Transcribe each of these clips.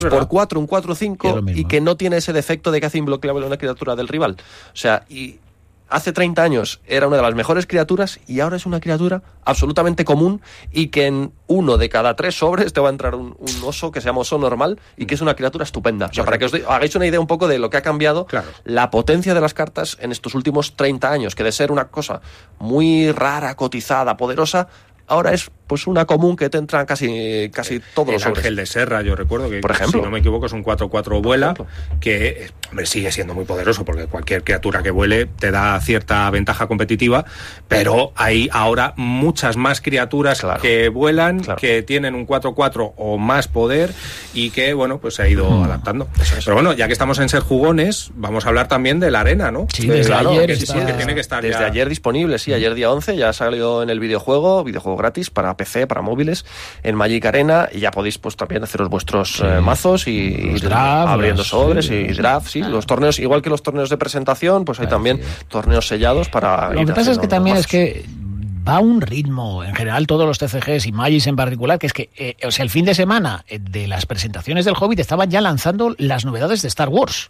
por 4, un 4-5, y que no tiene ese defecto de que hace imbloqueable una criatura del rival. O sea, y hace 30 años era una de las mejores criaturas y ahora es una criatura absolutamente común y que en 1 de cada 3 sobres te va a entrar un oso que se llama oso normal y que es una criatura estupenda. O sea, para que os hagáis una idea un poco de lo que ha cambiado la potencia de las cartas en estos últimos 30 años, que de ser una cosa muy rara, cotizada, poderosa, ahora es pues una común que te entran casi todos los sobres. Ángel de Serra, yo recuerdo que, por ejemplo, si no me equivoco, es un 4-4 vuela, que hombre, sigue siendo muy poderoso, porque cualquier criatura que vuele te da cierta ventaja competitiva, pero hay ahora muchas más criaturas que vuelan, que tienen un 4-4 o más poder, y que, bueno, pues se ha ido adaptando. Pero bueno, ya que estamos en ser jugones, vamos a hablar también de la arena, ¿no? Sí, desde ayer que tiene que estar desde ya ayer disponible, sí, ayer día 11 ya ha salido en el videojuego gratis para PC, para móviles, en Magic Arena, y ya podéis pues también haceros vuestros mazos y abriendo sobres y drafts, los torneos, igual que los torneos de presentación, pues hay también torneos sellados para... Lo que pasa es que también es que va a un ritmo, en general todos los TCGs y Magic en particular, que es que o sea, el fin de semana de las presentaciones del Hobbit estaban ya lanzando las novedades de Star Wars.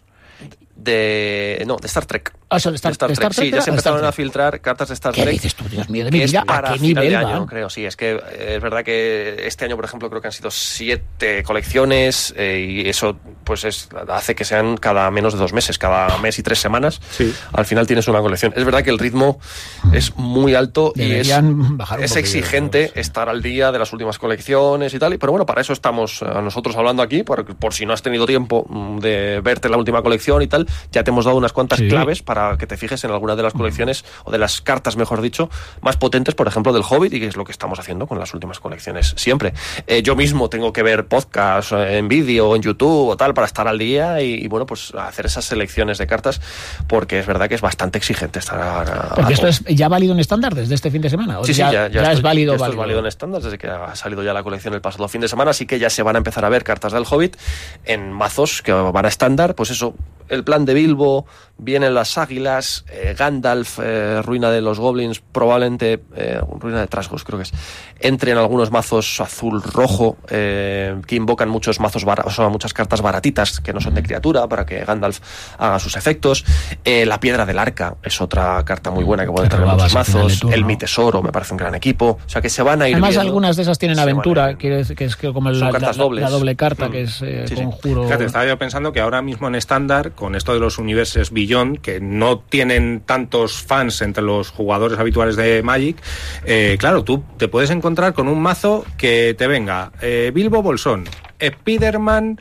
De Star Trek. De Star Trek. Sí, ya se empezaron a filtrar cartas de Star Trek. ¿Qué dices tú, Dios mío, de mi vida? Para ¿A qué nivel final de año, van? creo, sí. Es que es verdad que este año, por ejemplo, creo que han sido 7 colecciones, y eso pues hace que sean cada menos de 2 meses, cada mes y 3 semanas. Sí. Al final tienes una colección. Es verdad que el ritmo es muy alto. Deberían y es exigente estar al día de las últimas colecciones y tal. Pero bueno, para eso estamos nosotros hablando aquí, por si no has tenido tiempo de verte la última colección y tal, ya te hemos dado unas cuantas claves para que te fijes en alguna de las colecciones, o de las cartas, mejor dicho, más potentes, por ejemplo, del Hobbit, y que es lo que estamos haciendo con las últimas colecciones siempre. Yo mismo tengo que ver podcasts en vídeo o en YouTube o tal para estar al día y bueno, pues hacer esas selecciones de cartas, porque es verdad que es bastante exigente estar porque esto es ya válido en estándar desde este fin de semana. Sí, ya es válido. Esto es válido en estándar desde que ha salido ya la colección el pasado fin de semana, así que ya se van a empezar a ver cartas del Hobbit en mazos que van a estándar. Pues eso, el plan de Bilbo, vienen las águilas, Gandalf, ruina de los goblins, probablemente ruina de Trasgos, creo que es, entre en algunos mazos azul-rojo, que invocan muchos mazos muchas cartas baratitas que no son de criatura, para que Gandalf haga sus efectos. La piedra del arca es otra carta muy buena que puede tener muchos mazos. El Mi Tesoro me parece un gran equipo. O sea que se van a ir además viendo, algunas de esas tienen aventura, que es como cartas dobles. La doble carta, que es conjuro. Fíjate, estaba yo pensando que ahora mismo en estándar, con esto de los universos Beyond, que no tienen tantos fans entre los jugadores habituales de Magic, claro, tú te puedes encontrar con un mazo que te venga Bilbo Bolsón, Spiderman,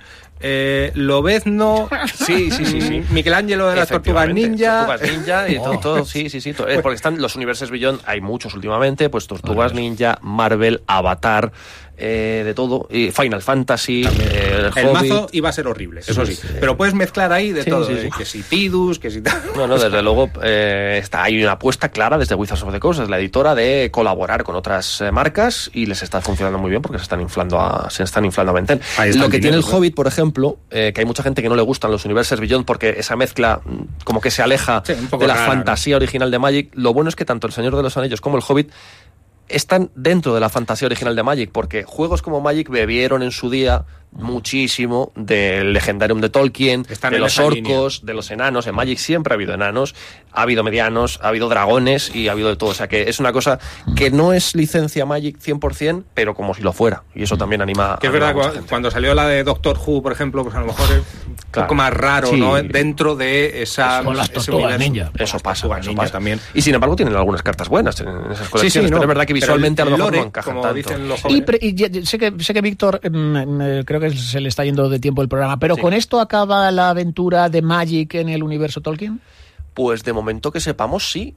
Lobezno, sí, Michelangelo de las Tortugas Ninja y todo, sí, porque están los universos Beyond, hay muchos últimamente, pues Tortugas Ninja, Marvel, Avatar, de todo, y Final Fantasy, el mazo iba a ser horrible, eso sí, pero puedes mezclar ahí de todo, que si Tidus, que si tal. No, desde luego hay una apuesta clara desde Wizards of the Coast, desde la editora, de colaborar con otras marcas, y les está funcionando muy bien porque se están inflando a vender. Lo que tiene el Hobbit, por ejemplo, que hay mucha gente que no le gustan los universos Beyond porque esa mezcla como que se aleja de la fantasía original de Magic. Lo bueno es que tanto el Señor de los Anillos como el Hobbit están dentro de la fantasía original de Magic, porque juegos como Magic bebieron en su día muchísimo del Legendarium de Tolkien, de los orcos, de los enanos. En Magic siempre ha habido enanos, ha habido medianos, ha habido dragones y ha habido de todo. O sea que es una cosa que no es licencia Magic 100%, pero como si lo fuera. Y eso también anima. Que es verdad, cuando salió la de Doctor Who, por ejemplo, pues a lo mejor es un poco más raro, ¿no? Dentro de esa... Con las Tortugas Ninja. Eso pasa también. Y sin embargo tienen algunas cartas buenas en esas colecciones, pero es verdad que visualmente a lo mejor no encajan como tanto. Dicen los y sé que Víctor, creo que se le está yendo de tiempo el programa, pero ¿con esto acaba la aventura de Magic en el universo Tolkien? Pues de momento que sepamos, sí.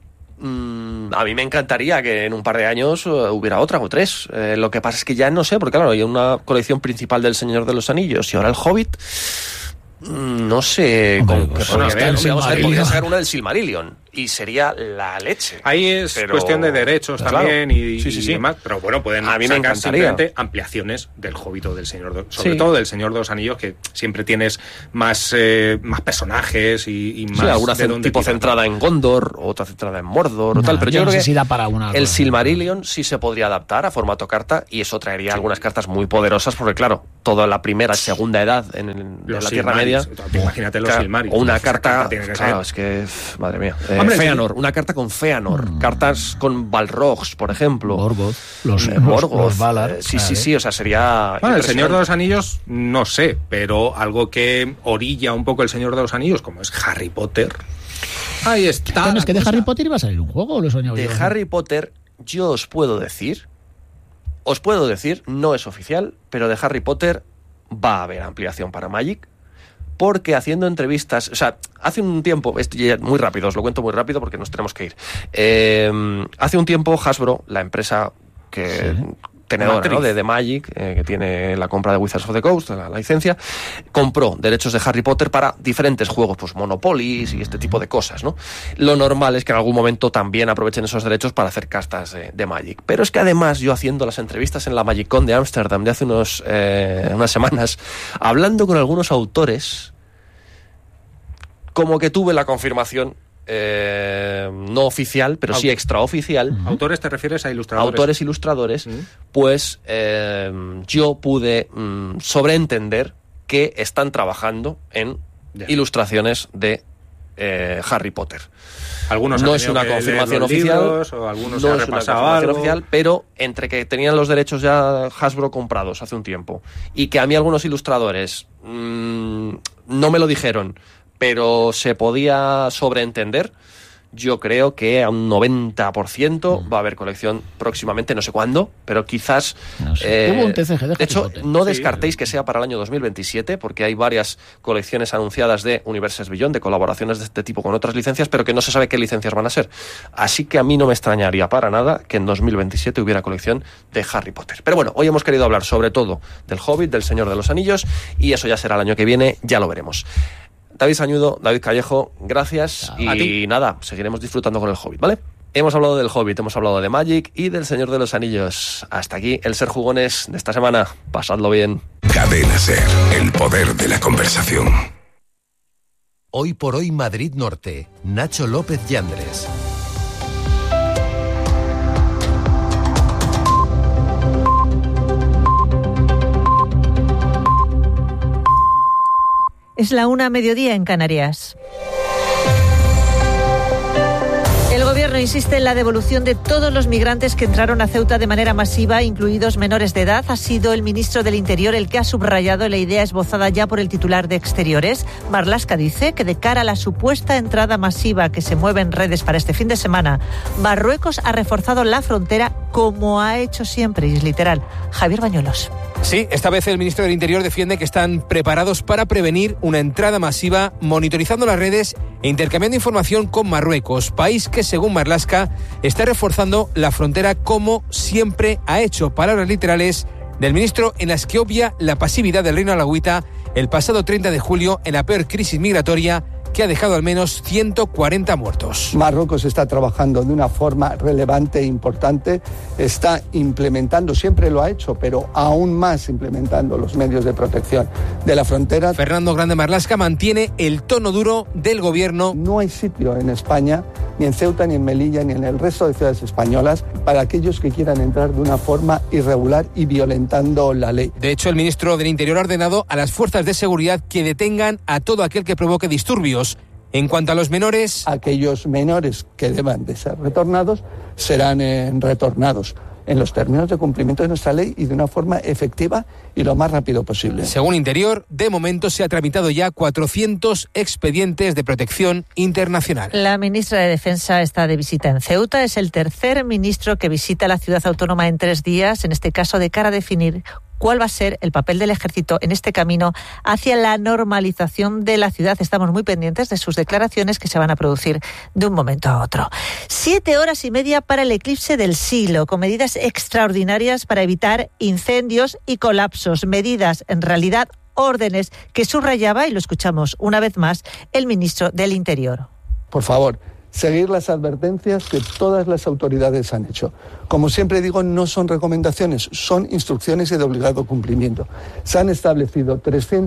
A mí me encantaría que en un par de años hubiera otra o 3. Lo que pasa es que ya no sé, porque claro, hay una colección principal del Señor de los Anillos y ahora el Hobbit. No sé, Hombre, podría sacar una del Silmarillion. y sería la leche. Ahí es cuestión de derechos también y demás, pero bueno, pueden sacar simplemente ampliaciones del Hobbit o del Señor sobre todo del Señor de los Anillos, que siempre tienes más personajes y más alguna tipo centrada en Gondor, otra centrada en Mordor o tal, pero yo creo que para una el Silmarillion sí se podría adaptar a formato carta y eso traería algunas cartas muy poderosas, porque claro, toda la primera y segunda edad en la Tierra Media, imagínate los Silmarils, o una carta es que madre mía, Feanor, una carta con Feanor, cartas con Balrogs, por ejemplo, Morgoth, los Valar, sí, o sea, sería el Señor de los Anillos no sé, pero algo que orilla un poco el Señor de los Anillos, como es Harry Potter. Ahí está. ¿Es que de Harry Potter iba a salir un juego o lo soñaba yo? De Harry Potter, yo os puedo decir, no es oficial, pero de Harry Potter va a haber ampliación para Magic, porque haciendo entrevistas, o sea, hace un tiempo, esto ya muy rápido, os lo cuento muy rápido porque nos tenemos que ir. Hace un tiempo Hasbro, la empresa que... tenedora, ¿no?, de Magic, que tiene la compra de Wizards of the Coast, la licencia, compró derechos de Harry Potter para diferentes juegos, pues Monopoly y este tipo de cosas, ¿no? Lo normal es que en algún momento también aprovechen esos derechos para hacer cartas de Magic. Pero es que además yo, haciendo las entrevistas en la MagicCon de Ámsterdam de hace unas semanas, hablando con algunos autores, como que tuve la confirmación no oficial, pero sí extraoficial. ¿Autores te refieres a ilustradores? Autores, ilustradores, pues yo pude sobreentender que están trabajando en ilustraciones de Harry Potter. Algunos no es una confirmación oficial, o algunos no es una confirmación oficial, pero entre que tenían los derechos ya Hasbro comprados hace un tiempo y que a mí algunos ilustradores no me lo dijeron, pero se podía sobreentender, yo creo que a un 90% va a haber colección próximamente, no sé cuándo, pero quizás... No sé. Hubo un TCG de hecho, no descartéis que sea para el año 2027, porque hay varias colecciones anunciadas de Universes Beyond, de colaboraciones de este tipo con otras licencias, pero que no se sabe qué licencias van a ser. Así que a mí no me extrañaría para nada que en 2027 hubiera colección de Harry Potter. Pero bueno, hoy hemos querido hablar sobre todo del Hobbit, del Señor de los Anillos, y eso ya será el año que viene, ya lo veremos. David Sañudo, David Callejo, gracias. Y nada, seguiremos disfrutando con el Hobbit, ¿vale? Hemos hablado del Hobbit, hemos hablado de Magic y del Señor de los Anillos. Hasta aquí el Ser Jugones de esta semana. Pasadlo bien. Cadena Ser, el poder de la conversación. Hoy por hoy Madrid Norte, Nacho López Yandres. Es la 1:00 en Canarias. El gobierno insiste en la devolución de todos los migrantes que entraron a Ceuta de manera masiva, incluidos menores de edad. Ha sido el ministro del Interior el que ha subrayado la idea esbozada ya por el titular de Exteriores. Marlaska dice que de cara a la supuesta entrada masiva que se mueve en redes para este fin de semana, Marruecos ha reforzado la frontera como ha hecho siempre, y es literal. Javier Bañuelos. Sí, esta vez el ministro del Interior defiende que están preparados para prevenir una entrada masiva, monitorizando las redes e intercambiando información con Marruecos, país que, según Marlaska, está reforzando la frontera como siempre ha hecho. Palabras literales del ministro en las que obvia la pasividad del reino alauita el pasado 30 de julio en la peor crisis migratoria que ha dejado al menos 140 muertos. Marruecos está trabajando de una forma relevante e importante, está implementando, siempre lo ha hecho, pero aún más implementando los medios de protección de la frontera. Fernando Grande Marlaska mantiene el tono duro del gobierno. No hay sitio en España, ni en Ceuta, ni en Melilla, ni en el resto de ciudades españolas, para aquellos que quieran entrar de una forma irregular y violentando la ley. De hecho, el ministro del Interior ha ordenado a las fuerzas de seguridad que detengan a todo aquel que provoque disturbios. En cuanto a los menores... Aquellos menores que deban de ser retornados serán retornados en los términos de cumplimiento de nuestra ley y de una forma efectiva y lo más rápido posible. Según Interior, de momento se ha tramitado ya 400 expedientes de protección internacional. La ministra de Defensa está de visita en Ceuta. Es el tercer ministro que visita la ciudad autónoma en 3 días, en este caso de cara a definir cuál va a ser el papel del ejército en este camino hacia la normalización de la ciudad. Estamos muy pendientes de sus declaraciones que se van a producir de un momento a otro. 7 horas y media para el eclipse del siglo, con medidas extraordinarias para evitar incendios y colapsos. Medidas, en realidad, órdenes que subrayaba, y lo escuchamos una vez más, el ministro del Interior. Por favor, seguir las advertencias que todas las autoridades han hecho. Como siempre digo, no son recomendaciones, son instrucciones y de obligado cumplimiento. Se han establecido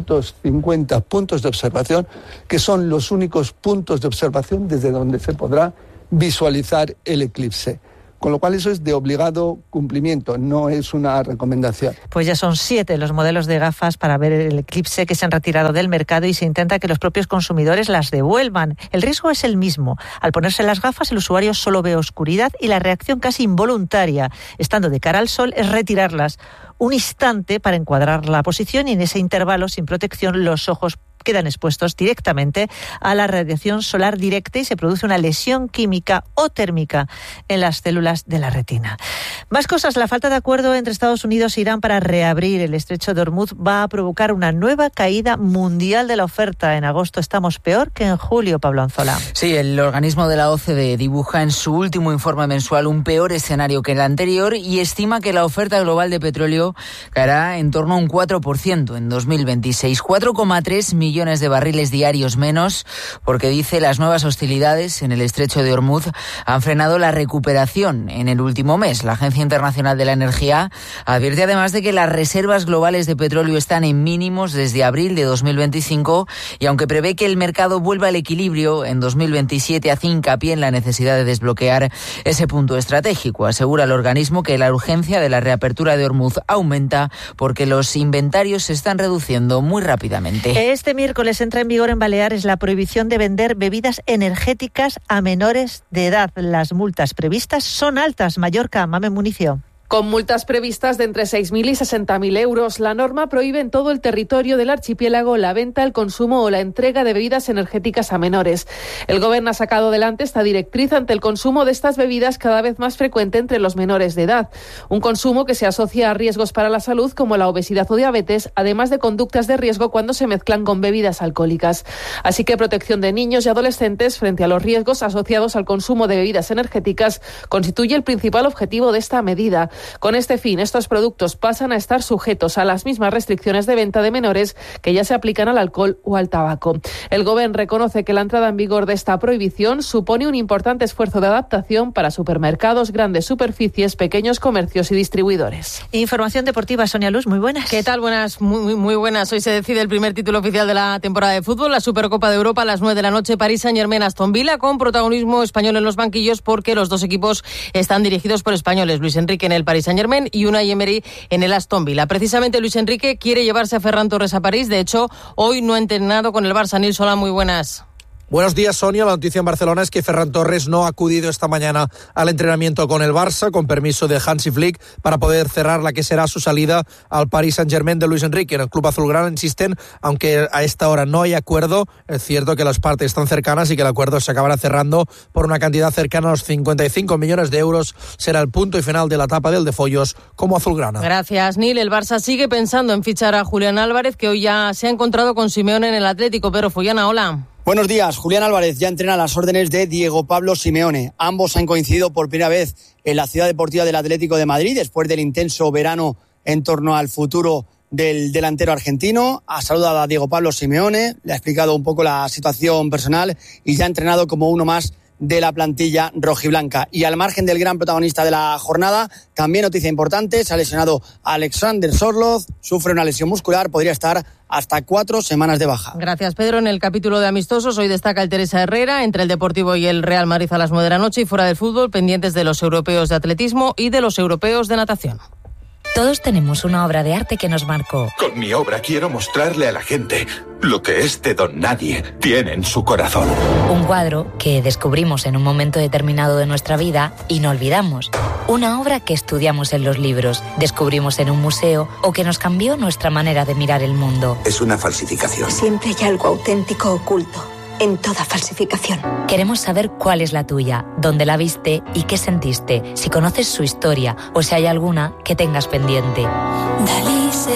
350 puntos de observación, que son los únicos puntos de observación desde donde se podrá visualizar el eclipse. Con lo cual eso es de obligado cumplimiento, no es una recomendación. Pues ya son 7 los modelos de gafas para ver el eclipse que se han retirado del mercado y se intenta que los propios consumidores las devuelvan. El riesgo es el mismo. Al ponerse las gafas, el usuario solo ve oscuridad y la reacción casi involuntaria, estando de cara al sol, es retirarlas un instante para encuadrar la posición y en ese intervalo, sin protección, los ojos quedan expuestos directamente a la radiación solar directa y se produce una lesión química o térmica en las células de la retina. Más cosas. La falta de acuerdo entre Estados Unidos e Irán para reabrir el estrecho de Hormuz va a provocar una nueva caída mundial de la oferta. En agosto estamos peor que en julio, Pablo Anzola. Sí, el organismo de la OCDE dibuja en su último informe mensual un peor escenario que el anterior y estima que la oferta global de petróleo caerá en torno a un 4% en 2026. 4,3 millones de barriles diarios menos, porque dice las nuevas hostilidades en el estrecho de Hormuz han frenado la recuperación en el último mes. La Agencia Internacional de la Energía advierte además de que las reservas globales de petróleo están en mínimos desde abril de 2025 y aunque prevé que el mercado vuelva al equilibrio en 2027, hace hincapié en la necesidad de desbloquear ese punto estratégico. Asegura el organismo que la urgencia de la reapertura de Hormuz aumenta porque los inventarios se están reduciendo muy rápidamente. Este miércoles entra en vigor en Baleares la prohibición de vender bebidas energéticas a menores de edad. Las multas previstas son altas. Mallorca, Mamen Municio. Con multas previstas de entre 6.000 y 60.000 euros, la norma prohíbe en todo el territorio del archipiélago la venta, el consumo o la entrega de bebidas energéticas a menores. El Gobierno ha sacado adelante esta directriz ante el consumo de estas bebidas cada vez más frecuente entre los menores de edad. Un consumo que se asocia a riesgos para la salud como la obesidad o diabetes, además de conductas de riesgo cuando se mezclan con bebidas alcohólicas. Así que protección de niños y adolescentes frente a los riesgos asociados al consumo de bebidas energéticas constituye el principal objetivo de esta medida. Con este fin, estos productos pasan a estar sujetos a las mismas restricciones de venta de menores que ya se aplican al alcohol o al tabaco. El Gobierno reconoce que la entrada en vigor de esta prohibición supone un importante esfuerzo de adaptación para supermercados, grandes superficies, pequeños comercios y distribuidores. Información deportiva, Sonia Luz, muy buenas. ¿Qué tal? Buenas, muy buenas. Hoy se decide el primer título oficial de la temporada de fútbol, la Supercopa de Europa a las 9 de la noche, Paris Saint-Germain, Aston Villa, con protagonismo español en los banquillos porque los dos equipos están dirigidos por españoles. Luis Enrique en el Paris Saint-Germain y Unai Emery en el Aston Villa. Precisamente Luis Enrique quiere llevarse a Ferran Torres a París. De hecho, hoy no ha entrenado con el Barça. Nils, hola, muy buenas. Buenos días, Sonia. La noticia en Barcelona es que Ferran Torres no ha acudido esta mañana al entrenamiento con el Barça, con permiso de Hansi Flick, para poder cerrar la que será su salida al Paris Saint-Germain de Luis Enrique. En el club azulgrana insisten, aunque a esta hora no hay acuerdo, es cierto que las partes están cercanas y que el acuerdo se acabará cerrando por una cantidad cercana a los 55 millones de euros. Será el punto y final de la etapa del de Follos como azulgrana. Gracias, Nil. El Barça sigue pensando en fichar a Julián Álvarez, que hoy ya se ha encontrado con Simeone en el Atlético. Pedro Follana, hola. Buenos días. Julián Álvarez ya entrena a las órdenes de Diego Pablo Simeone. Ambos han coincidido por primera vez en la Ciudad Deportiva del Atlético de Madrid después del intenso verano en torno al futuro del delantero argentino. Ha saludado a Diego Pablo Simeone, le ha explicado un poco la situación personal y ya ha entrenado como uno más de la plantilla rojiblanca. Y al margen del gran protagonista de la jornada, también noticia importante, se ha lesionado Alexander Sorloth, sufre una lesión muscular, podría estar hasta 4 semanas de baja. Gracias, Pedro. En el capítulo de amistosos, hoy destaca el Teresa Herrera, entre el Deportivo y el Real Madrid a las 9 de la noche, y fuera del fútbol, pendientes de los europeos de atletismo y de los europeos de natación. Todos tenemos una obra de arte que nos marcó. Con mi obra quiero mostrarle a la gente lo que este don nadie tiene en su corazón. Un cuadro que descubrimos en un momento determinado de nuestra vida y no olvidamos. Una obra que estudiamos en los libros, descubrimos en un museo o que nos cambió nuestra manera de mirar el mundo. Es una falsificación. Siempre hay algo auténtico oculto en toda falsificación. Queremos saber cuál es la tuya, dónde la viste y qué sentiste, si conoces su historia o si hay alguna que tengas pendiente. Dalí se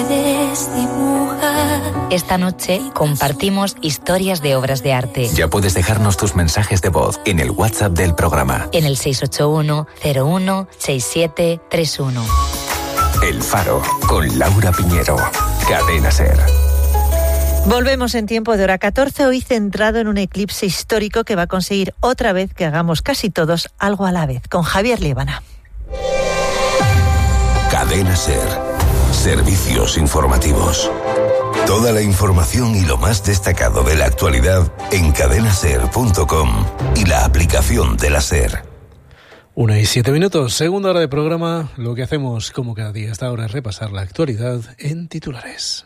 desdibuja. Esta noche compartimos historias de obras de arte. Ya puedes dejarnos tus mensajes de voz en el WhatsApp del programa. En el 681-01-6731. El Faro, con Laura Piñero. Cadena SER. Volvemos en tiempo de hora 14, hoy centrado en un eclipse histórico que va a conseguir otra vez que hagamos casi todos algo a la vez, con Javier Líbana. Cadena SER. Servicios informativos. Toda la información y lo más destacado de la actualidad en cadenaser.com y la aplicación de la SER. 1:07, segunda hora de programa. Lo que hacemos como cada día hasta ahora es repasar la actualidad en titulares.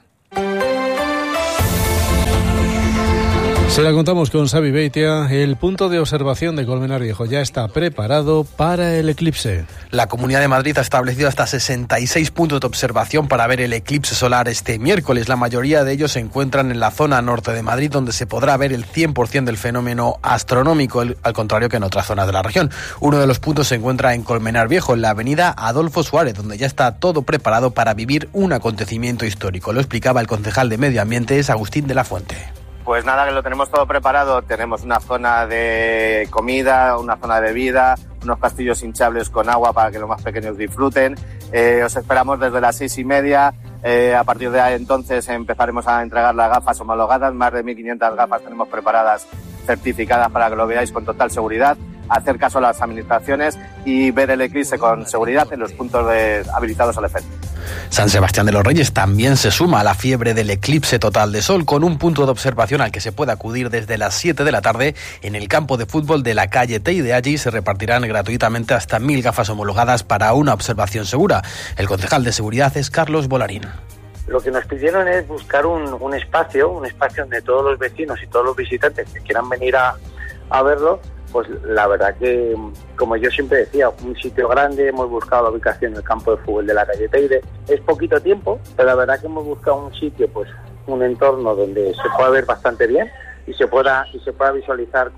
Se la contamos con Xavi Beitia. El punto de observación de Colmenar Viejo ya está preparado para el eclipse. La Comunidad de Madrid ha establecido hasta 66 puntos de observación para ver el eclipse solar este miércoles. La mayoría de ellos se encuentran en la zona norte de Madrid, donde se podrá ver el 100% del fenómeno astronómico, al contrario que en otras zonas de la región. Uno de los puntos se encuentra en Colmenar Viejo, en la avenida Adolfo Suárez, donde ya está todo preparado para vivir un acontecimiento histórico. Lo explicaba el concejal de Medio Ambiente, Agustín de la Fuente. Pues nada, que lo tenemos todo preparado. Tenemos una zona de comida, una zona de bebida, unos castillos hinchables con agua para que los más pequeños disfruten. Os esperamos desde las 6:30. A partir de entonces empezaremos a entregar las gafas homologadas. Más de 1.500 gafas tenemos preparadas, certificadas, para que lo veáis con total seguridad. Hacer caso a las administraciones y ver el eclipse con seguridad en los puntos habilitados al efecto. San Sebastián de los Reyes también se suma a la fiebre del eclipse total de sol, con un punto de observación al que se puede acudir desde las 7 de la tarde en el campo de fútbol de la calle Teide. Allí se repartirán gratuitamente hasta 1.000 gafas homologadas para una observación segura. El concejal de seguridad es Carlos Bolarín. Lo que nos pidieron es buscar un espacio donde todos los vecinos y todos los visitantes que quieran venir a verlo, pues la verdad que, como yo siempre decía, un sitio grande. Hemos buscado la ubicación en el campo de fútbol de la calle Teide. Es poquito tiempo, pero la verdad que hemos buscado un sitio, pues un entorno donde se pueda ver bastante bien y se pueda visualizar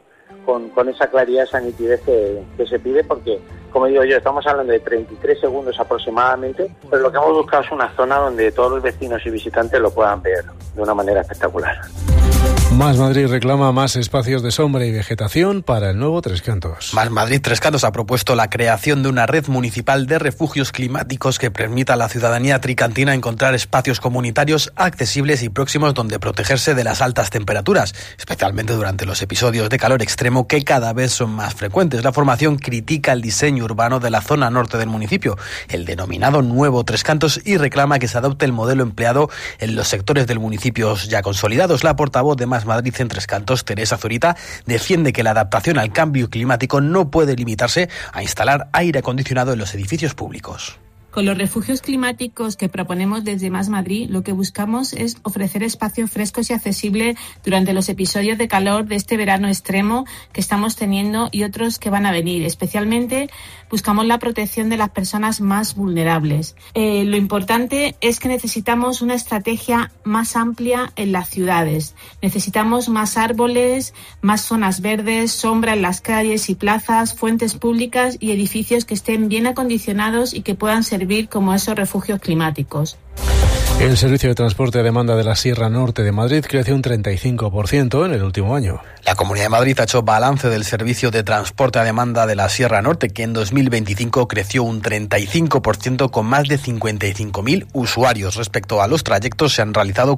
con esa claridad, esa nitidez que se pide, porque, como digo yo, estamos hablando de 33 segundos aproximadamente, pero lo que hemos buscado es una zona donde todos los vecinos y visitantes lo puedan ver de una manera espectacular. Más Madrid reclama más espacios de sombra y vegetación para el nuevo Tres Cantos. Más Madrid Tres Cantos ha propuesto la creación de una red municipal de refugios climáticos que permita a la ciudadanía tricantina encontrar espacios comunitarios accesibles y próximos donde protegerse de las altas temperaturas, especialmente durante los episodios de calor extremo que cada vez son más frecuentes. La formación critica el diseño urbano de la zona norte del municipio, el denominado Nuevo Tres Cantos, y reclama que se adopte el modelo empleado en los sectores del municipio ya consolidados. La portavoz de Más Madrid en Tres Cantos, Teresa Zurita, defiende que la adaptación al cambio climático no puede limitarse a instalar aire acondicionado en los edificios públicos. Con los refugios climáticos que proponemos desde Más Madrid, lo que buscamos es ofrecer espacios frescos y accesibles durante los episodios de calor de este verano extremo que estamos teniendo y otros que van a venir. Especialmente buscamos la protección de las personas más vulnerables. Lo importante es que necesitamos una estrategia más amplia en las ciudades. Necesitamos más árboles, más zonas verdes, sombra en las calles y plazas, fuentes públicas y edificios que estén bien acondicionados y que puedan servir como esos refugios climáticos. El servicio de transporte a demanda de la Sierra Norte de Madrid creció un 35% en el último año. La Comunidad de Madrid ha hecho balance del servicio de transporte a demanda de la Sierra Norte, que en 2025 creció un 35% con más de 55.000 usuarios. Respecto a los trayectos, se han realizado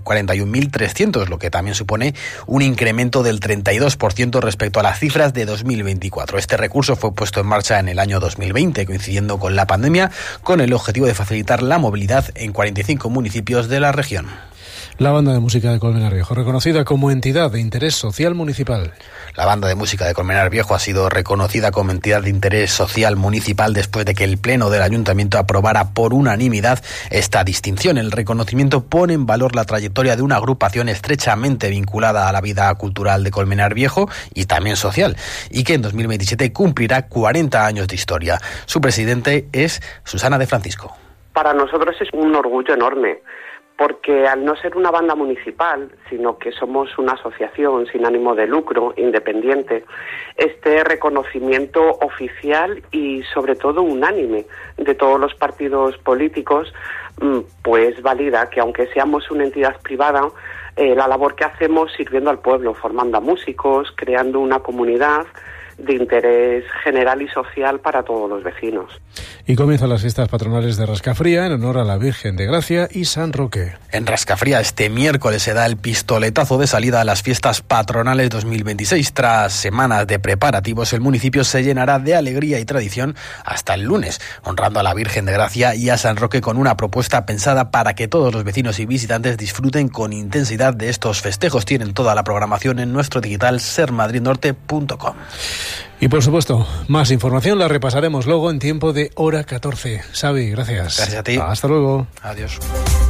41.300, lo que también supone un incremento del 32% respecto a las cifras de 2024. Este recurso fue puesto en marcha en el año 2020, coincidiendo con la pandemia, con el objetivo de facilitar la movilidad en 45 municipios de la región. La Banda de Música de Colmenar Viejo, reconocida como entidad de interés social municipal. La Banda de Música de Colmenar Viejo ha sido reconocida como entidad de interés social municipal después de que el Pleno del Ayuntamiento aprobara por unanimidad esta distinción. El reconocimiento pone en valor la trayectoria de una agrupación estrechamente vinculada a la vida cultural de Colmenar Viejo y también social, y que en 2027 cumplirá 40 años de historia. Su presidente es Susana de Francisco. Para nosotros es un orgullo enorme, porque al no ser una banda municipal, sino que somos una asociación sin ánimo de lucro, independiente, este reconocimiento oficial y sobre todo unánime de todos los partidos políticos, pues valida que aunque seamos una entidad privada, la labor que hacemos sirviendo al pueblo, formando a músicos, creando una comunidad, de interés general y social para todos los vecinos. Y comienzan las fiestas patronales de Rascafría en honor a la Virgen de Gracia y San Roque. En Rascafría este miércoles se da el pistoletazo de salida a las fiestas patronales 2026. Tras semanas de preparativos, el municipio se llenará de alegría y tradición hasta el lunes, honrando a la Virgen de Gracia y a San Roque con una propuesta pensada para que todos los vecinos y visitantes disfruten con intensidad de estos festejos. Tienen toda la programación en nuestro digital sermadridnorte.com. Y por supuesto, más información la repasaremos luego en tiempo de hora 14. Xavi, gracias. Gracias a ti. Hasta luego. Adiós.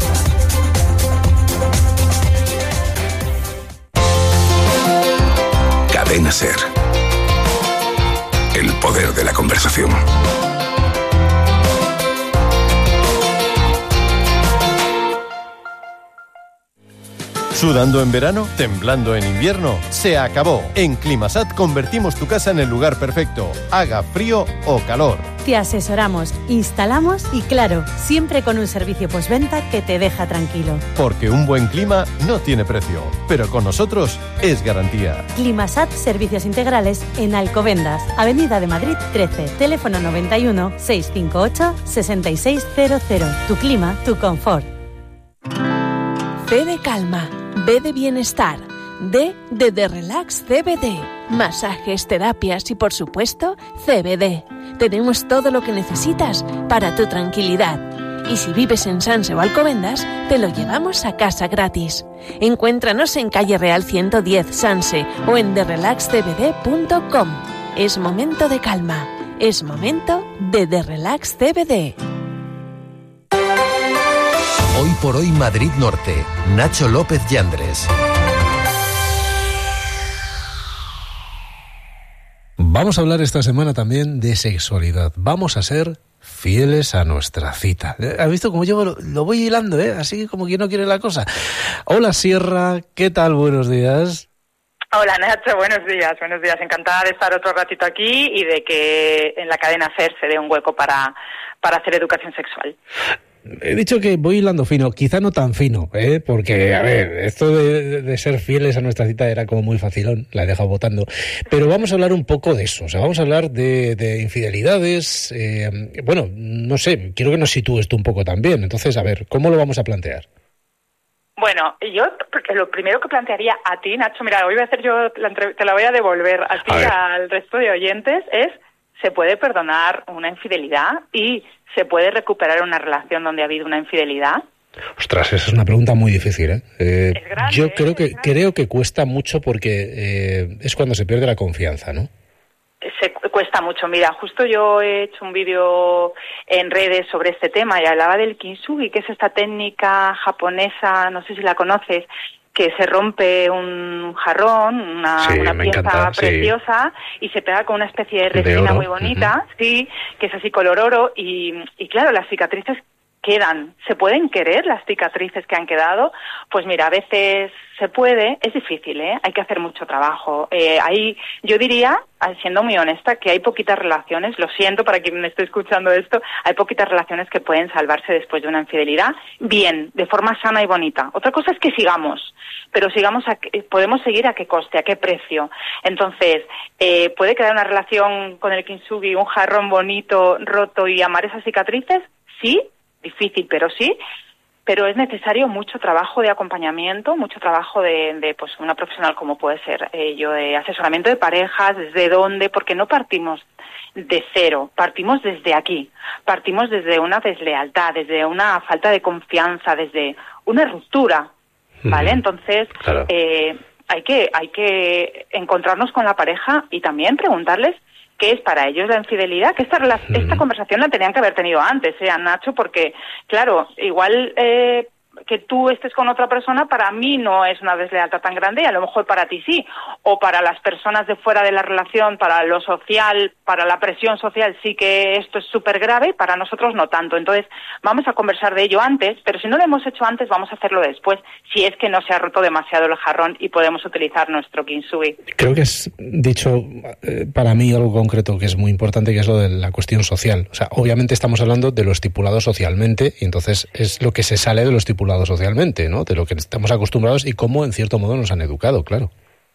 Cadena SER. El poder de la conversación. ¿Sudando en verano? ¿Temblando en invierno? ¡Se acabó! En Climasat convertimos tu casa en el lugar perfecto, haga frío o calor. Te asesoramos, instalamos y claro, siempre con un servicio postventa que te deja tranquilo. Porque un buen clima no tiene precio, pero con nosotros es garantía. Climasat Servicios Integrales en Alcobendas, Avenida de Madrid 13, teléfono 91 658 6600. Tu clima, tu confort. C de calma, B de bienestar, D de The Relax CBD, masajes, terapias y por supuesto CBD. Tenemos todo lo que necesitas para tu tranquilidad. Y si vives en Sanse o Alcobendas, te lo llevamos a casa gratis. Encuéntranos en Calle Real 110 Sanse o en therelaxcbd.com. Es momento de calma, es momento de The Relax CBD. Hoy por hoy Madrid Norte. Nacho López Yandres. Vamos a hablar esta semana también de sexualidad. Vamos a ser fieles a nuestra cita. ¿Has visto cómo yo lo voy hilando, así como quien no quiere la cosa? Hola Sierra, ¿qué tal? Buenos días. Hola Nacho, buenos días. Encantada de estar otro ratito aquí y de que en la cadena SER se dé un hueco para hacer educación sexual. He dicho que voy hilando fino, quizá no tan fino, porque, a ver, esto de ser fieles a nuestra cita era como muy facilón, la he dejado votando, pero vamos a hablar un poco de eso, o sea, vamos a hablar de infidelidades, bueno, no sé, quiero que nos sitúes tú un poco también, entonces, a ver, ¿cómo lo vamos a plantear? Bueno, yo lo primero que plantearía a ti, Nacho, mira, hoy voy a hacer yo, te la voy a devolver a ti y al resto de oyentes, es, ¿se puede perdonar una infidelidad y se puede recuperar una relación donde ha habido una infidelidad? Ostras, esa es una pregunta muy difícil, es grande, yo creo que cuesta mucho porque es cuando se pierde la confianza, ¿no? Cuesta mucho. Mira, justo yo he hecho un vídeo en redes sobre este tema y hablaba del kintsugi, que es esta técnica japonesa, no sé si la conoces, que se rompe un jarrón, una pieza preciosa, y se pega con una especie de resina muy bonita, que es así color oro, y claro, las cicatrices quedan. ¿Se pueden querer las cicatrices que han quedado? Pues mira, a veces se puede, es difícil, hay que hacer mucho trabajo. Ahí yo diría, siendo muy honesta, que hay poquitas relaciones, lo siento para quien me esté escuchando esto, hay poquitas relaciones que pueden salvarse después de una infidelidad, bien, de forma sana y bonita. Otra cosa es que sigamos, pero podemos seguir a qué coste, a qué precio. Entonces, ¿puede quedar una relación con el kintsugi, un jarrón bonito, roto y amar esas cicatrices? Sí, difícil, pero sí. Pero es necesario mucho trabajo de acompañamiento, mucho trabajo de pues una profesional como puede ser yo, de asesoramiento de parejas, desde dónde, porque no partimos de cero, partimos desde aquí, partimos desde una deslealtad, desde una falta de confianza, desde una ruptura, ¿vale? Entonces, claro, hay que encontrarnos con la pareja y también preguntarles qué es para ellos la infidelidad, que esta conversación la tenían que haber tenido antes, Nacho, porque, claro, igual que tú estés con otra persona, para mí no es una deslealtad tan grande y a lo mejor para ti sí, o para las personas de fuera de la relación, para lo social, para la presión social sí que esto es súper grave, para nosotros no tanto. Entonces vamos a conversar de ello antes, pero si no lo hemos hecho antes vamos a hacerlo después, si es que no se ha roto demasiado el jarrón y podemos utilizar nuestro kintsugi. Creo que has dicho para mí algo concreto que es muy importante, que es lo de la cuestión social. O sea, obviamente estamos hablando de lo estipulado socialmente y entonces es lo que se sale de lo estipulado socialmente, ¿no? De lo que estamos acostumbrados y cómo en cierto modo nos han educado, claro.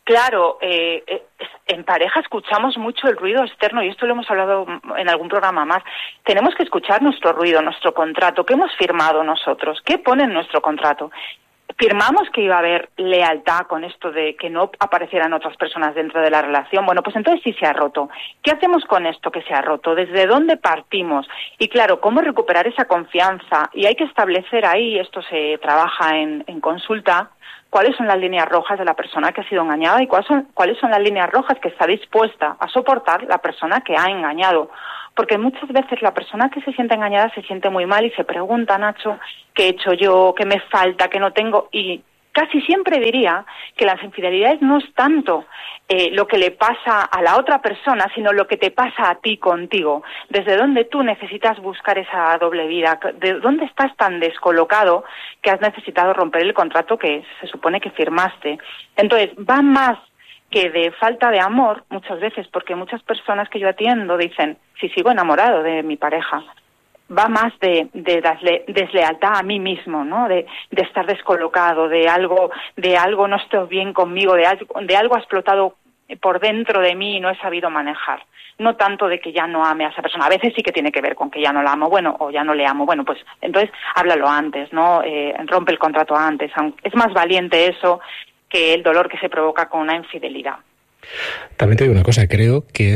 Claro, en pareja escuchamos mucho el ruido externo y esto lo hemos hablado en algún programa más. Tenemos que escuchar nuestro ruido, nuestro contrato, ¿qué hemos firmado nosotros? ¿Qué pone en nuestro contrato? Firmamos que iba a haber lealtad con esto de que no aparecieran otras personas dentro de la relación. Bueno, pues entonces sí se ha roto. ¿Qué hacemos con esto que se ha roto? ¿Desde dónde partimos? Y claro, ¿cómo recuperar esa confianza? Y hay que establecer ahí, esto se trabaja en consulta, cuáles son las líneas rojas de la persona que ha sido engañada y cuáles son las líneas rojas que está dispuesta a soportar la persona que ha engañado. Porque muchas veces la persona que se siente engañada se siente muy mal y se pregunta, Nacho, ¿qué he hecho yo? ¿Qué me falta? ¿Qué no tengo? Y casi siempre diría que las infidelidades no es tanto lo que le pasa a la otra persona, sino lo que te pasa a ti contigo. Desde dónde tú necesitas buscar esa doble vida, de dónde estás tan descolocado que has necesitado romper el contrato que se supone que firmaste. Entonces, va más que de falta de amor, muchas veces, porque muchas personas que yo atiendo dicen, si sigo enamorado de mi pareja, va más de deslealtad a mí mismo, ¿no? De estar descolocado, de algo no estoy bien conmigo, de algo ha explotado por dentro de mí y no he sabido manejar. No tanto de que ya no ame a esa persona. A veces sí que tiene que ver con que ya no la amo, bueno, o ya no le amo. Bueno, pues entonces háblalo antes, ¿no? Rompe el contrato antes. Es más valiente eso que el dolor que se provoca con una infidelidad. También te digo una cosa, creo que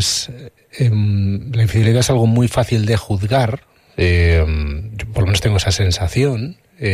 la infidelidad es algo muy fácil de juzgar, yo por lo menos tengo esa sensación,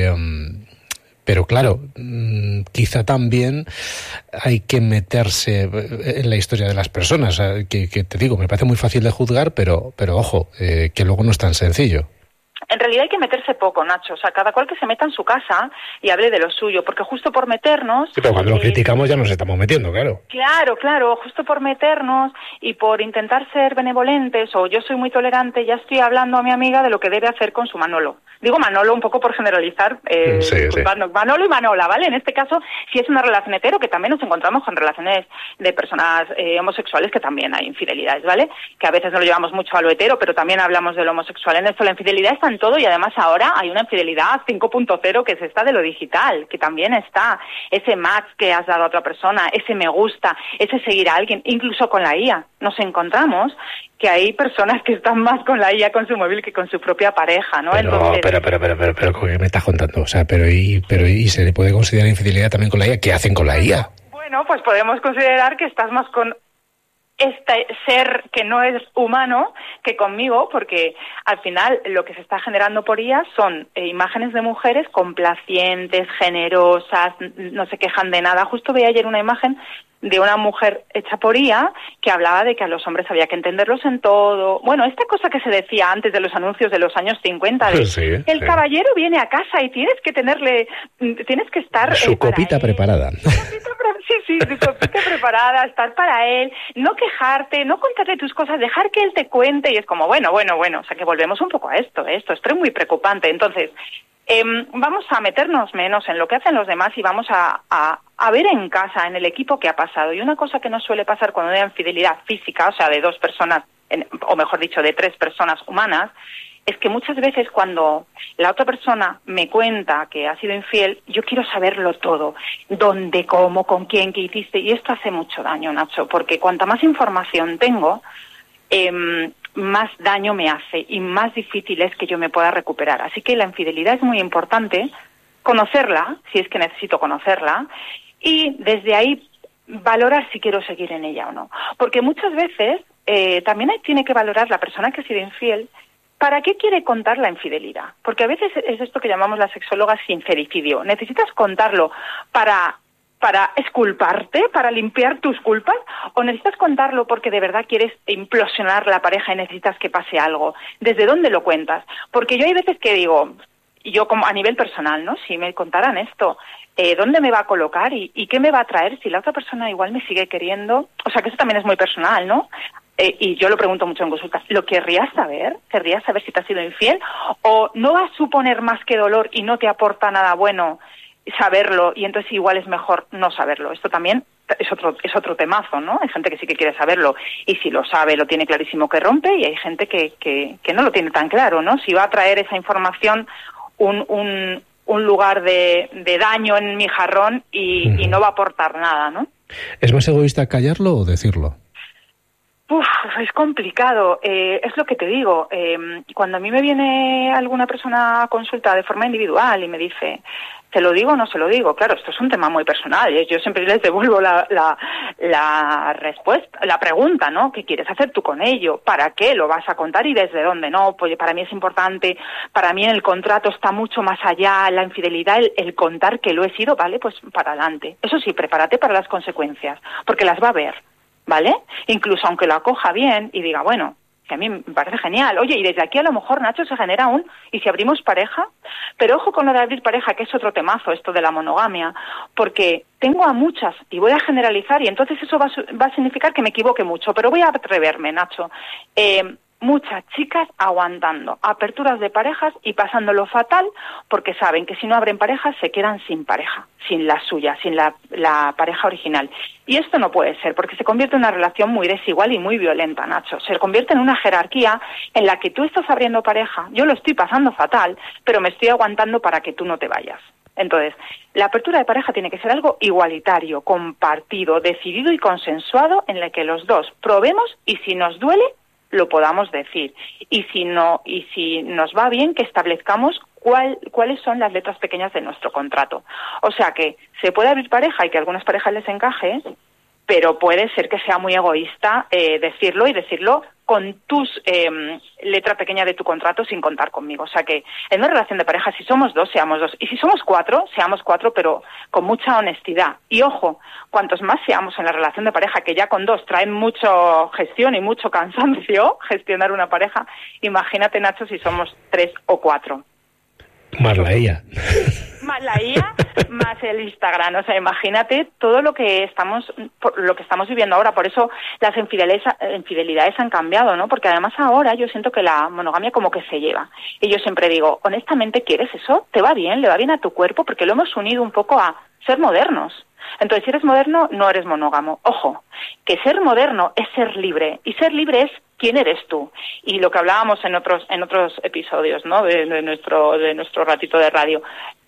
pero claro, quizá también hay que meterse en la historia de las personas, que te digo, me parece muy fácil de juzgar, pero ojo, que luego no es tan sencillo. En realidad hay que meterse poco, Nacho. O sea, cada cual que se meta en su casa y hable de lo suyo, porque justo por meternos... Sí, pero cuando lo criticamos ya nos estamos metiendo, claro. Claro, justo por meternos y por intentar ser benevolentes, o yo soy muy tolerante, ya estoy hablando a mi amiga de lo que debe hacer con su Manolo. Digo Manolo un poco por generalizar, sí. Manolo y Manola, ¿vale? En este caso, si es una relación hetero, que también nos encontramos con relaciones de personas homosexuales, que también hay infidelidades, ¿vale? Que a veces no lo llevamos mucho a lo hetero, pero también hablamos de lo homosexual. En esto la infidelidad está en todo y además ahora hay una infidelidad 5.0 que es esta de lo digital, que también está. Ese match que has dado a otra persona, ese me gusta, ese seguir a alguien, incluso con la IA. Nos encontramos que hay personas que están más con la IA, con su móvil, que con su propia pareja, ¿no? Pero, ¿qué me estás contando? O sea, pero se le puede considerar infidelidad también con la IA. ¿Qué hacen con la IA? Bueno, pues podemos considerar que estás más con este ser que no es humano que conmigo, porque al final lo que se está generando por IA son imágenes de mujeres complacientes, generosas, no se quejan de nada. Justo vi ayer una imagen de una mujer hecha por IA que hablaba de que a los hombres había que entenderlos en todo. Bueno, esta cosa que se decía antes de los anuncios de los años 50, de el caballero viene a casa y tienes que estar... Su copita preparada. Sí, su copita preparada, estar para él, no quejarte, no contarle tus cosas, dejar que él te cuente, y es como, bueno, o sea que volvemos un poco a esto es muy preocupante. Entonces, vamos a meternos menos en lo que hacen los demás y vamos a ver en casa, en el equipo, qué ha pasado. Y una cosa que no suele pasar cuando hay infidelidad física, o sea, de dos personas, o mejor dicho, de tres personas humanas, es que muchas veces cuando la otra persona me cuenta que ha sido infiel, yo quiero saberlo todo. Dónde, cómo, con quién, qué hiciste. Y esto hace mucho daño, Nacho, porque cuanta más información tengo, más daño me hace y más difícil es que yo me pueda recuperar. Así que la infidelidad es muy importante, conocerla, si es que necesito conocerla, y desde ahí valorar si quiero seguir en ella o no. Porque muchas veces también tiene que valorar la persona que ha sido infiel. ¿Para qué quiere contar la infidelidad? Porque a veces es esto que llamamos las sexólogas sincericidio. ¿Necesitas contarlo para exculparte, para limpiar tus culpas? ¿O necesitas contarlo porque de verdad quieres implosionar la pareja y necesitas que pase algo? ¿Desde dónde lo cuentas? Porque yo hay veces que digo, yo como a nivel personal, ¿no? Si me contaran esto, ¿dónde me va a colocar y qué me va a traer si la otra persona igual me sigue queriendo? O sea, que eso también es muy personal, ¿no? Y yo lo pregunto mucho en consultas, ¿lo querrías saber? ¿Querrías saber si te has sido infiel? ¿O no va a suponer más que dolor y no te aporta nada bueno saberlo y entonces igual es mejor no saberlo? Esto también es otro temazo, ¿no? Hay gente que sí que quiere saberlo y si lo sabe lo tiene clarísimo que rompe, y hay gente que no lo tiene tan claro, ¿no? Si va a traer esa información un un lugar de daño en mi jarrón y no va a aportar nada, ¿no? ¿Es más egoísta callarlo o decirlo? Es complicado, es lo que te digo. Cuando a mí me viene alguna persona a consulta de forma individual y me dice, ¿se lo digo o no se lo digo? Claro, esto es un tema muy personal. Yo siempre les devuelvo la respuesta, la pregunta, ¿no? ¿Qué quieres hacer tú con ello? ¿Para qué lo vas a contar y desde dónde? No, pues para mí es importante, para mí en el contrato está mucho más allá la infidelidad, el contar que lo he sido, ¿vale? Pues para adelante. Eso sí, prepárate para las consecuencias, porque las va a haber. ¿Vale? Incluso aunque lo acoja bien y diga, bueno, que a mí me parece genial. Oye, y desde aquí a lo mejor, Nacho, se genera ¿y si abrimos pareja? Pero ojo con lo de abrir pareja, que es otro temazo, esto de la monogamia, porque tengo a muchas y voy a generalizar y entonces eso va a significar que me equivoque mucho, pero voy a atreverme, Nacho. Muchas chicas aguantando aperturas de parejas y pasándolo fatal porque saben que si no abren parejas se quedan sin pareja, sin la suya, sin la pareja original. Y esto no puede ser porque se convierte en una relación muy desigual y muy violenta, Nacho. Se convierte en una jerarquía en la que tú estás abriendo pareja, yo lo estoy pasando fatal, pero me estoy aguantando para que tú no te vayas. Entonces, la apertura de pareja tiene que ser algo igualitario, compartido, decidido y consensuado en el que los dos probemos y si nos duele, lo podamos decir. Y si nos va bien, que establezcamos cuáles son las letras pequeñas de nuestro contrato. O sea que se puede abrir pareja y que a algunas parejas les encaje, pero puede ser que sea muy egoísta decirlo con tus letra pequeña de tu contrato sin contar conmigo. O sea que en una relación de pareja, si somos dos, seamos dos. Y si somos cuatro, seamos cuatro, pero con mucha honestidad. Y ojo, cuantos más seamos en la relación de pareja, que ya con dos traen mucho gestión y mucho cansancio gestionar una pareja, imagínate, Nacho, si somos 3 o 4. Más la IA. Más la IA, más el Instagram. O sea, imagínate todo lo que estamos viviendo ahora. Por eso las infidelidades han cambiado, ¿no? Porque además ahora yo siento que la monogamia como que se lleva. Y yo siempre digo, honestamente, ¿quieres eso? ¿Te va bien? ¿Le va bien a tu cuerpo? Porque lo hemos unido un poco a ser modernos. Entonces, si eres moderno, no eres monógamo. Ojo, que ser moderno es ser libre. Y ser libre es quién eres tú. Y lo que hablábamos en otros episodios, ¿no? de nuestro ratito de radio.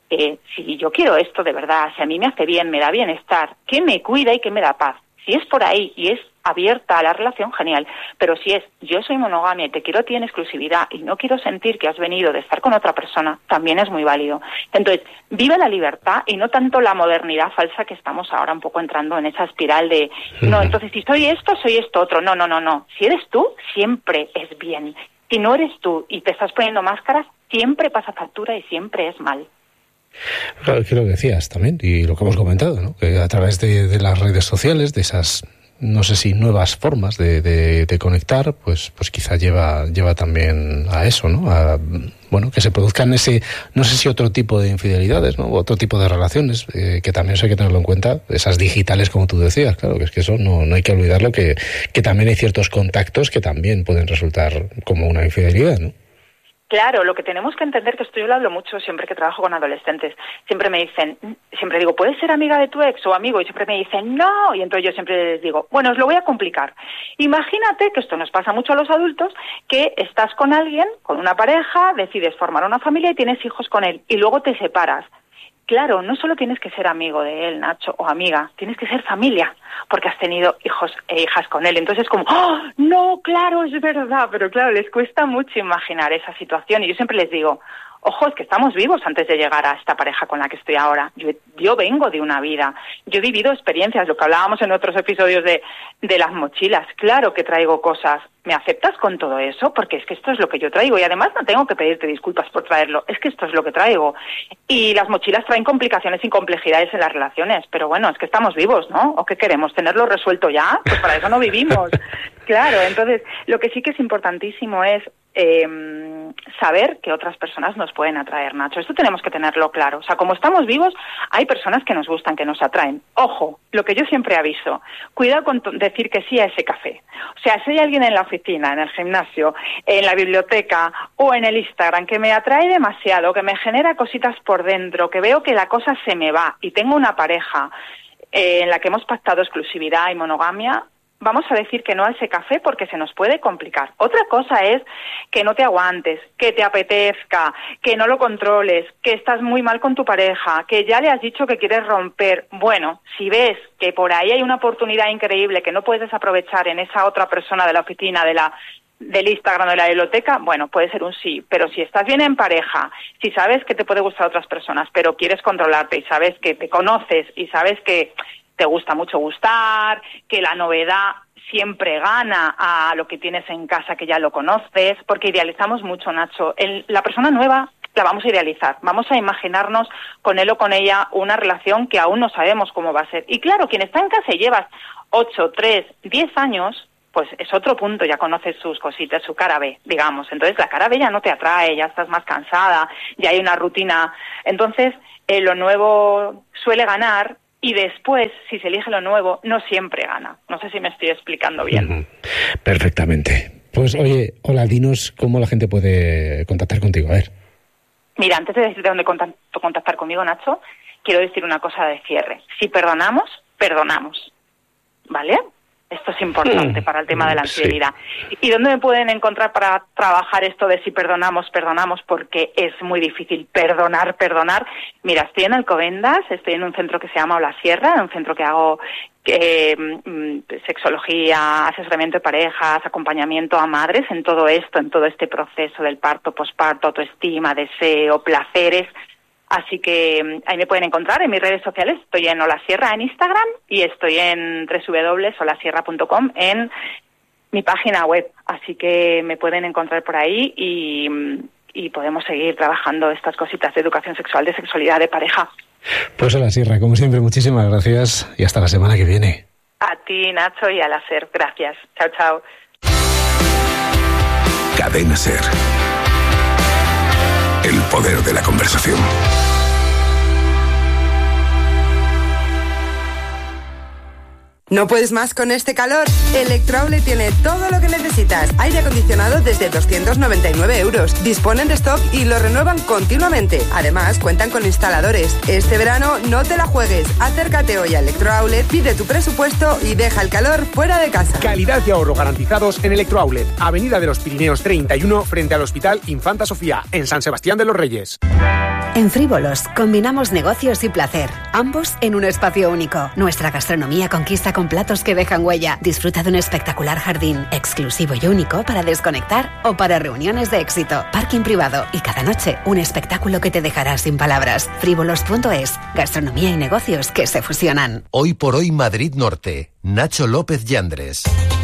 Si yo quiero esto de verdad, si a mí me hace bien, me da bienestar, ¿qué me cuida y qué me da paz? Si es por ahí y es abierta a la relación, genial. Pero si es, yo soy monogamia y te quiero a ti en exclusividad y no quiero sentir que has venido de estar con otra persona, también es muy válido. Entonces, vive la libertad y no tanto la modernidad falsa que estamos ahora un poco entrando en esa espiral de, no, entonces si soy esto otro. No. Si eres tú, siempre es bien. Si no eres tú y te estás poniendo máscaras, siempre pasa factura y siempre es mal. Claro, que lo que decías también, y lo que hemos comentado, ¿no? Que a través de las redes sociales, de esas, no sé si nuevas formas de conectar, pues quizá lleva también a eso, ¿no? A, bueno, que se produzcan ese, no sé si otro tipo de infidelidades, ¿no? Otro tipo de relaciones, que también eso hay que tenerlo en cuenta, esas digitales, como tú decías, claro, que es que eso no hay que olvidarlo, que también hay ciertos contactos que también pueden resultar como una infidelidad, ¿no? Claro, lo que tenemos que entender, que esto yo lo hablo mucho siempre que trabajo con adolescentes, siempre me dicen, siempre digo, ¿puedes ser amiga de tu ex o amigo? Y siempre me dicen, no, y entonces yo siempre les digo, bueno, os lo voy a complicar. Imagínate, que esto nos pasa mucho a los adultos, que estás con alguien, con una pareja, decides formar una familia y tienes hijos con él, y luego te separas. Claro, no solo tienes que ser amigo de él, Nacho, o amiga, tienes que ser familia, porque has tenido hijos e hijas con él. Entonces es como, ¡oh, no, claro, es verdad! Pero claro, les cuesta mucho imaginar esa situación. Y yo siempre les digo, ojo, es que estamos vivos antes de llegar a esta pareja con la que estoy ahora. Yo vengo de una vida, yo he vivido experiencias, lo que hablábamos en otros episodios de las mochilas. Claro que traigo cosas. ¿Me aceptas con todo eso? Porque es que esto es lo que yo traigo y además no tengo que pedirte disculpas por traerlo, es que esto es lo que traigo. Y las mochilas traen complicaciones y complejidades en las relaciones, pero bueno, es que estamos vivos, ¿no? ¿O qué queremos? ¿Tenerlo resuelto ya? Pues para eso no vivimos. Claro, entonces lo que sí que es importantísimo es saber que otras personas nos pueden atraer, Nacho. Esto tenemos que tenerlo claro. O sea, como estamos vivos, hay personas que nos gustan, que nos atraen. Ojo, lo que yo siempre aviso, cuidado con decir que sí a ese café. O sea, si hay alguien en la oficina, en el gimnasio, en la biblioteca o en el Instagram que me atrae demasiado, que me genera cositas por dentro, que veo que la cosa se me va y tengo una pareja en la que hemos pactado exclusividad y monogamia, vamos a decir que no a ese café porque se nos puede complicar. Otra cosa es que no te aguantes, que te apetezca, que no lo controles, que estás muy mal con tu pareja, que ya le has dicho que quieres romper. Bueno, si ves que por ahí hay una oportunidad increíble que no puedes aprovechar en esa otra persona de la oficina, del Instagram, de la biblioteca, bueno, puede ser un sí. Pero si estás bien en pareja, si sabes que te puede gustar a otras personas, pero quieres controlarte y sabes que te conoces y sabes que te gusta mucho gustar, que la novedad siempre gana a lo que tienes en casa, que ya lo conoces, porque idealizamos mucho, Nacho. La persona nueva la vamos a idealizar, vamos a imaginarnos con él o con ella una relación que aún no sabemos cómo va a ser. Y claro, quien está en casa y llevas 8, 3, 10 años, pues es otro punto, ya conoces sus cositas, su cara B, digamos. Entonces la cara B ya no te atrae, ya estás más cansada, ya hay una rutina. Entonces lo nuevo suele ganar. Y después, si se elige lo nuevo, no siempre gana. No sé si me estoy explicando bien. Perfectamente. Pues oye, hola, dinos cómo la gente puede contactar contigo. A ver. Mira, antes de decirte dónde contactar conmigo, Nacho, quiero decir una cosa de cierre. Si perdonamos, perdonamos. ¿Vale? Esto es importante para el tema de la infidelidad. Sí. ¿Y dónde me pueden encontrar para trabajar esto de si perdonamos, perdonamos? Porque es muy difícil perdonar. Mira, estoy en Alcobendas, estoy en un centro que se llama La Sierra, en un centro que hago sexología, asesoramiento de parejas, acompañamiento a madres en todo esto, en todo este proceso del parto, posparto, autoestima, deseo, placeres. Así que ahí me pueden encontrar en mis redes sociales. Estoy en Olasierra en Instagram y estoy en www.olasierra.com en mi página web. Así que me pueden encontrar por ahí y podemos seguir trabajando estas cositas de educación sexual, de sexualidad, de pareja. Pues Olasierra, como siempre, muchísimas gracias y hasta la semana que viene. A ti, Nacho, y a la SER. Gracias. Chao, chao. Cadena SER. El poder de la conversación. ¿No puedes más con este calor? Electroaulet tiene todo lo que necesitas. Aire acondicionado desde 299 €. Disponen de stock y lo renuevan continuamente. Además, cuentan con instaladores. Este verano no te la juegues. Acércate hoy a Electroaulet, pide tu presupuesto y deja el calor fuera de casa. Calidad y ahorro garantizados en Electroaulet. Avenida de los Pirineos 31, frente al Hospital Infanta Sofía, en San Sebastián de los Reyes. En Frívolos combinamos negocios y placer, ambos en un espacio único. Nuestra gastronomía conquista con platos que dejan huella. Disfruta de un espectacular jardín, exclusivo y único para desconectar o para reuniones de éxito. Parking privado y cada noche un espectáculo que te dejará sin palabras. Frívolos.es, gastronomía y negocios que se fusionan. Hoy por hoy Madrid Norte. Nacho López Yandres.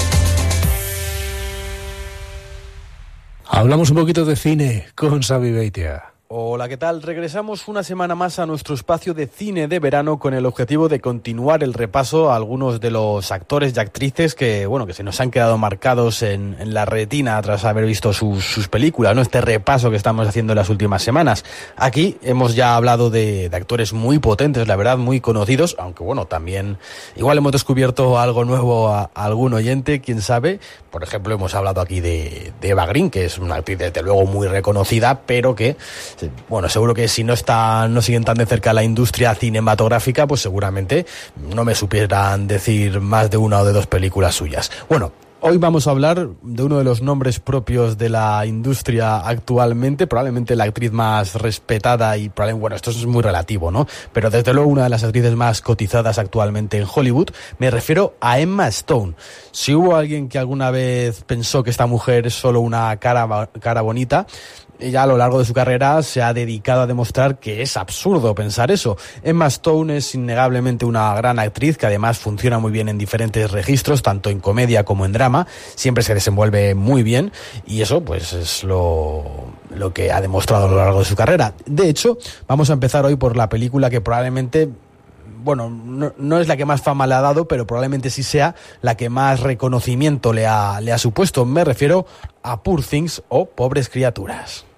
Hablamos un poquito de cine con Xavi Beitia. Hola, ¿qué tal? Regresamos una semana más a nuestro espacio de cine de verano con el objetivo de continuar el repaso a algunos de los actores y actrices que se nos han quedado marcados en la retina tras haber visto sus películas, ¿no? Este repaso que estamos haciendo en las últimas semanas. Aquí hemos ya hablado de actores muy potentes, la verdad, muy conocidos, aunque también igual hemos descubierto algo nuevo a algún oyente, quién sabe. Por ejemplo, hemos hablado aquí de Eva Green, que es una actriz desde luego muy reconocida, pero que seguro que si no siguen tan de cerca la industria cinematográfica, pues seguramente no me supieran decir más de una o de dos películas suyas. Hoy vamos a hablar de uno de los nombres propios de la industria actualmente, probablemente la actriz más respetada y esto es muy relativo, ¿no? Pero desde luego una de las actrices más cotizadas actualmente en Hollywood. Me refiero a Emma Stone. Si hubo alguien que alguna vez pensó que esta mujer es solo una cara bonita, ella a lo largo de su carrera se ha dedicado a demostrar que es absurdo pensar eso. Emma Stone es innegablemente una gran actriz que además funciona muy bien en diferentes registros, tanto en comedia como en drama. Siempre se desenvuelve muy bien y eso es lo que ha demostrado a lo largo de su carrera. De hecho, vamos a empezar hoy por la película que probablemente no es la que más fama le ha dado, pero probablemente sí sea la que más reconocimiento le ha supuesto. Me refiero a Poor Things o Pobres Criaturas.